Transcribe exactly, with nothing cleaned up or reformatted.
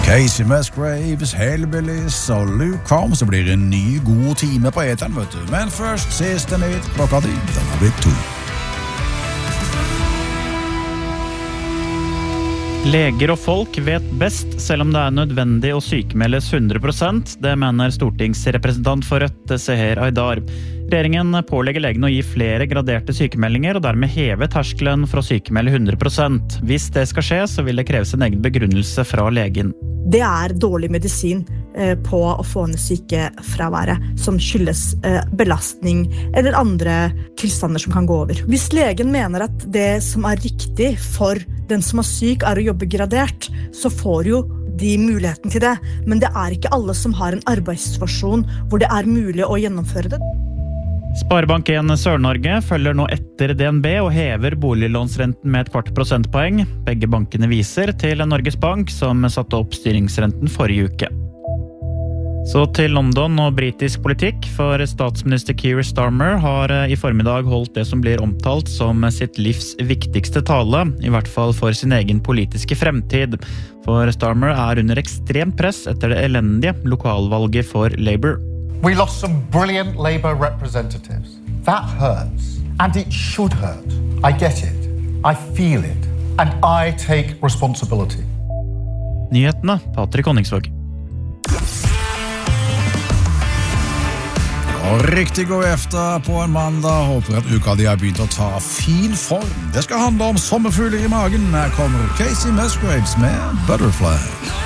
Casey Musgraves, Hellbillies og Luke Combs. Det blir en ny god time på eteren, vet du. Men først siste nytt klokka di. Den har blitt to. Leger og folk vet best, selv om det er nødvendig å sykemeldes hundre prosent. Det mener stortingsrepresentant for Rødt, Seher Aydar. Regjeringen pålegger legene å gi flere graderte sykemeldinger, og dermed heve terskelen for å sykemelde hundre prosent. Hvis det skal skje, så vil det kreves en egen begrunnelse fra legen. Det er dårlig medisin eh, på å få ned sykefraværet, som skyldes eh, belastning eller andre tilstander som kan gå over. Hvis legen mener at det som er riktig for den som er syk er å jobbe gradert, så får jo de muligheten til det. Men det er ikke alle som har en arbeidssituasjon hvor det er mulig å gjennomføre det. Sparebank en Sør-Norge følger nå etter D N B og hever boliglånsrenten med et kvart prosentpoeng. Begge bankene viser til Norges Bank, som satte opp styringsrenten forrige uke. Så til London og britisk politikk, for statsminister Keir Starmer har i formiddag holdt det som blir omtalt som sitt livs viktigste tale, i hvert fall for sin egen politiske fremtid. For Starmer er under ekstremt press etter det elendige lokalvalget for Labour. We lost some brilliant Labour representatives. That hurts, and it should hurt. I get it, I feel it, and I take responsibility. Nyhetene, Patrick Honningsvåg. Og riktig god efter på en mandag. Håper at uka de har begynt å ta fin form. Det skal handle om sommerfugler i magen. Her kommer Casey Musgraves med Butterfly.